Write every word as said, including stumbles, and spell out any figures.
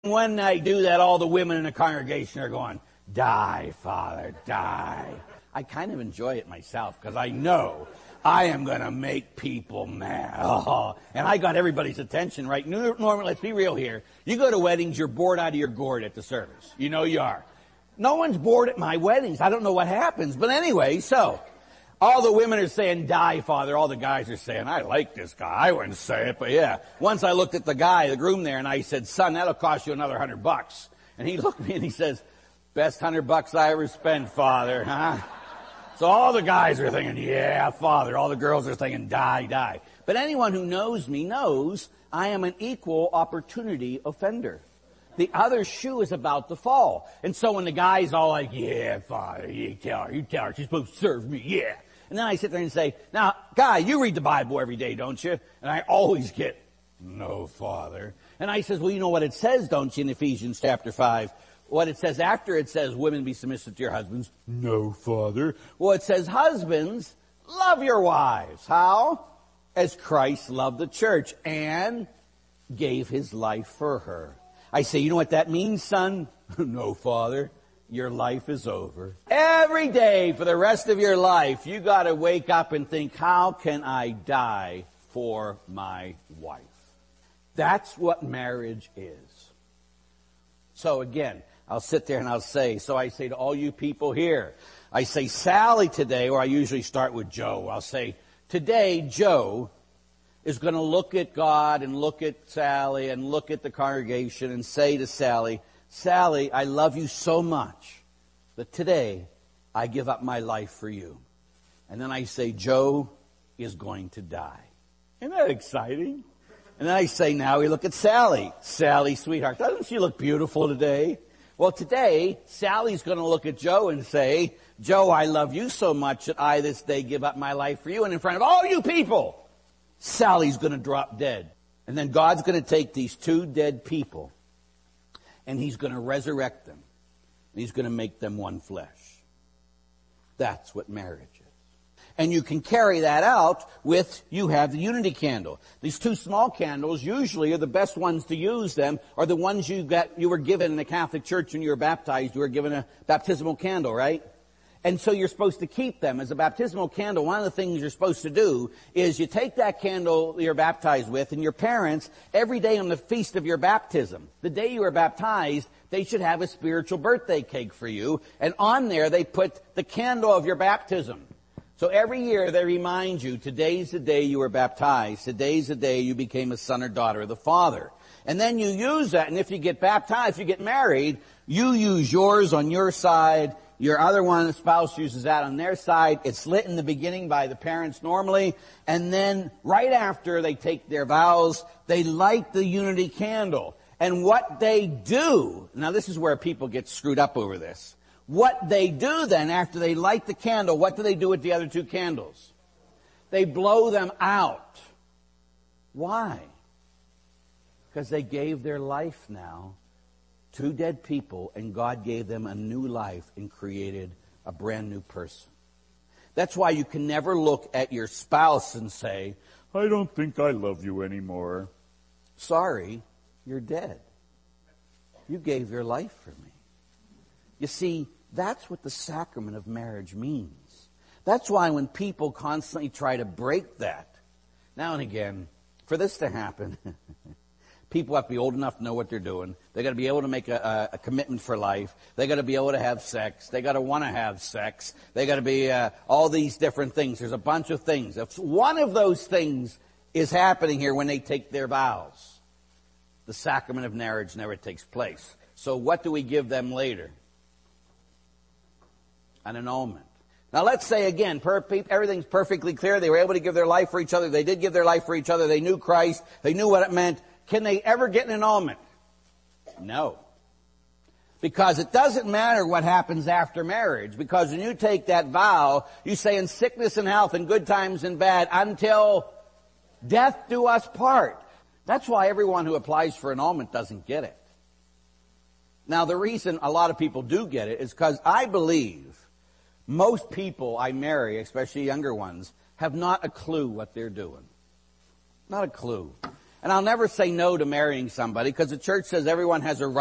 When I do that, all the women in the congregation are going, die, Father, die. I kind of enjoy it myself because I know I am going to make people mad. Oh, and I got everybody's attention, right? Normally, let's be real here. You go to weddings, you're bored out of your gourd at the service. You know you are. No one's bored at my weddings. I don't know what happens. But anyway, so all the women are saying, die, Father. All the guys are saying, I like this guy. I wouldn't say it, but yeah. Once I looked at the guy, the groom there, and I said, son, that'll cost you another hundred bucks. And he looked at me and he says, best hundred bucks I ever spent, Father, huh? So all the guys are thinking, yeah, Father. All the girls are thinking, die, die. But anyone who knows me knows I am an equal opportunity offender. The other shoe is about to fall. And so when the guy's all like, yeah, Father, you tell her, you tell her, she's supposed to serve me, yeah. And then I sit there and say, now, guy, you read the Bible every day, don't you? And I always get, no, Father. And I says, well, you know what it says, don't you, in Ephesians chapter five? What it says after it says, women be submissive to your husbands. No, Father. Well, it says, husbands, love your wives. How? As Christ loved the church and gave his life for her. I say, you know what that means, son? No, Father. Your life is over. Every day for the rest of your life, you got to wake up and think, how can I die for my wife? That's what marriage is. So again, I'll sit there and I'll say, so I say to all you people here, I say Sally today, or I usually start with Joe. I'll say, today Joe is going to look at God and look at Sally and look at the congregation and say to Sally, Sally, I love you so much that today I give up my life for you. And then I say, Joe is going to die. Isn't that exciting? And then I say, now we look at Sally. Sally, sweetheart, doesn't she look beautiful today? Well, today, Sally's going to look at Joe and say, Joe, I love you so much that I this day give up my life for you. And in front of all you people, Sally's going to drop dead. And then God's going to take these two dead people and he's going to resurrect them. And he's going to make them one flesh. That's what marriage is. And you can carry that out with, you have the unity candle. These two small candles usually are the best ones to use them, are the ones you got, you were given in the Catholic Church when you were baptized. You were given a baptismal candle, right? And so you're supposed to keep them. As a baptismal candle, one of the things you're supposed to do is you take that candle you're baptized with, and your parents, every day on the feast of your baptism, the day you were baptized, they should have a spiritual birthday cake for you. And on there, they put the candle of your baptism. So every year they remind you, today's the day you were baptized. Today's the day you became a son or daughter of the Father. And then you use that, and if you get baptized, if you get married, you use yours on your side. Your other one, the spouse, uses that on their side. It's lit in the beginning by the parents normally. And then right after they take their vows, they light the unity candle. And what they do, now this is where people get screwed up over this. What they do then, after they light the candle, what do they do with the other two candles? They blow them out. Why? Because they gave their life now. Two dead people, and God gave them a new life and created a brand new person. That's why you can never look at your spouse and say, I don't think I love you anymore. Sorry, you're dead. You gave your life for me. You see, that's what the sacrament of marriage means. That's why when people constantly try to break that, now and again, for this to happen, people have to be old enough to know what they're doing. They got to be able to make a, a, a commitment for life. They got to be able to have sex. They got to want to have sex. They got to be uh, all these different things. There's a bunch of things. If one of those things is happening here when they take their vows, the sacrament of marriage never takes place. So what do we give them later? An annulment. Now let's say again, per- everything's perfectly clear. They were able to give their life for each other. They did give their life for each other. They knew Christ. They knew what it meant. Can they ever get an annulment? No. Because it doesn't matter what happens after marriage. Because when you take that vow, you say in sickness and health, in good times and bad, until death do us part. That's why everyone who applies for annulment doesn't get it. Now the reason a lot of people do get it is because I believe most people I marry, especially younger ones, have not a clue what they're doing. Not a clue. And I'll never say no to marrying somebody because the church says everyone has a right